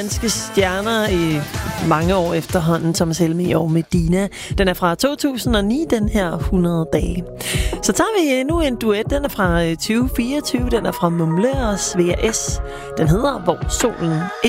Danske stjerner i mange år efterhånden, Thomas Helmig og Medina. Den er fra 2009, den her 100 dage. Så tager vi endnu en duet. Den er fra 2024. Den er fra Mumle og VS. Den hedder Hvor solen ikke